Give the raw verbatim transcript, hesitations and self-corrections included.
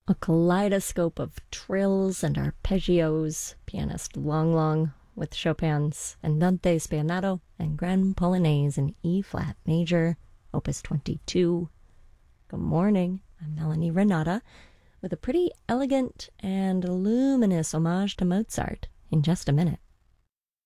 A kaleidoscope of trills and arpeggios, pianist Long Long with Chopin's Andante Spianato and Grand Polonaise in E flat major, opus twenty-two. Good morning, I'm Melanie Renata with a pretty elegant and luminous homage to Mozart in just a minute.